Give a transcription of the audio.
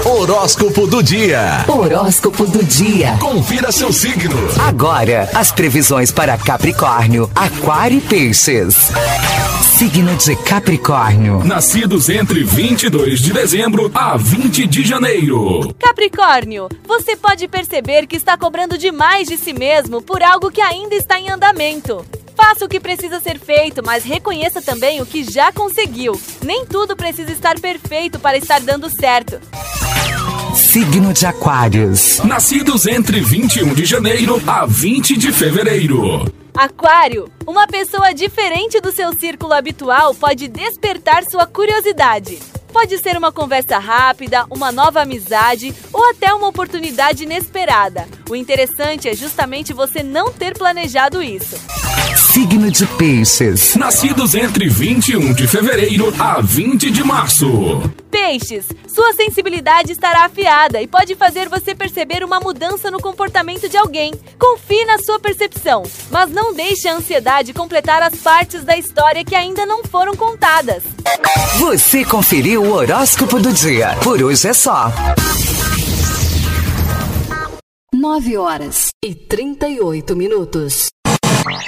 Horóscopo do dia. Horóscopo do dia. Confira seu signo. Agora, as previsões para Capricórnio, Aquário e Peixes. Signo de Capricórnio. Nascidos entre 22 de dezembro a 20 de janeiro. Capricórnio, você pode perceber que está cobrando demais de si mesmo por algo que ainda está em andamento. Faça o que precisa ser feito, mas reconheça também o que já conseguiu. Nem tudo precisa estar perfeito para estar dando certo. Signo de Aquários. Nascidos entre 21 de janeiro a 20 de fevereiro. Aquário, uma pessoa diferente do seu círculo habitual pode despertar sua curiosidade. Pode ser uma conversa rápida, uma nova amizade ou até uma oportunidade inesperada. O interessante é justamente você não ter planejado isso. Signo de Peixes. Nascidos entre 21 de fevereiro a 20 de março. Peixes, sua sensibilidade estará afiada e pode fazer você perceber uma mudança no comportamento de alguém. Confie na sua percepção, mas não deixe a ansiedade completar as partes da história que ainda não foram contadas. Você conferiu o horóscopo do dia. Por hoje é só. 9h38.